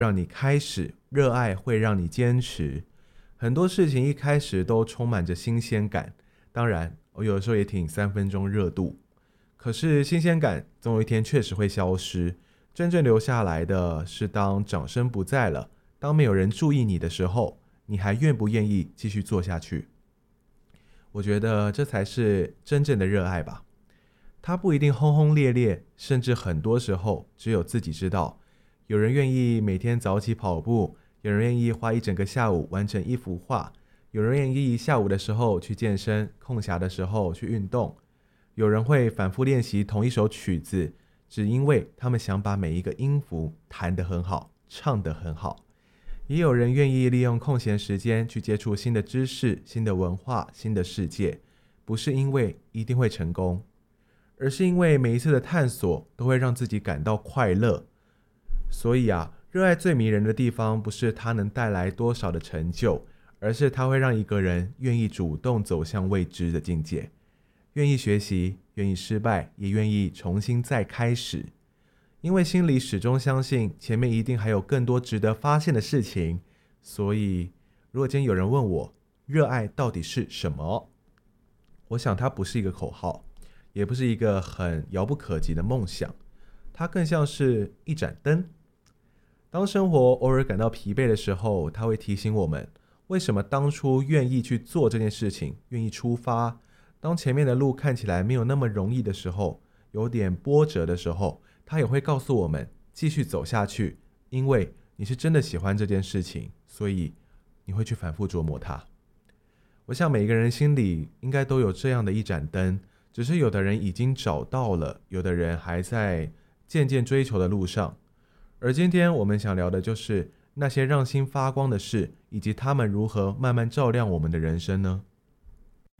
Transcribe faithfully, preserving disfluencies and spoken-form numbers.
让你开始，热爱会让你坚持。很多事情一开始都充满着新鲜感，当然我有的时候也挺三分钟热度，可是新鲜感总有一天确实会消失，真正留下来的是当掌声不在了，当没有人注意你的时候，你还愿不愿意继续做下去？我觉得这才是真正的热爱吧。它不一定轰轰烈烈，甚至很多时候只有自己知道。有人愿意每天早起跑步，有人愿意花一整个下午完成一幅画，有人愿意下午的时候去健身，空暇的时候去运动。有人会反复练习同一首曲子，只因为他们想把每一个音符弹得很好，唱得很好。也有人愿意利用空闲时间去接触新的知识、新的文化、新的世界，不是因为一定会成功，而是因为每一次的探索都会让自己感到快乐。所以啊，热爱最迷人的地方不是它能带来多少的成就，而是它会让一个人愿意主动走向未知的境界，愿意学习，愿意失败，也愿意重新再开始。因为心里始终相信前面一定还有更多值得发现的事情，所以如果今天有人问我热爱到底是什么，我想它不是一个口号，也不是一个很遥不可及的梦想，它更像是一盏灯。当生活偶尔感到疲惫的时候，它会提醒我们为什么当初愿意去做这件事情，愿意出发。当前面的路看起来没有那么容易的时候，有点波折的时候，它也会告诉我们继续走下去，因为你是真的喜欢这件事情，所以你会去反复琢磨它。我想每个人心里应该都有这样的一盏灯，只是有的人已经找到了，有的人还在渐渐追求的路上。而今天我们想聊的就是那些让心发光的事，以及他们如何慢慢照亮我们的人生呢？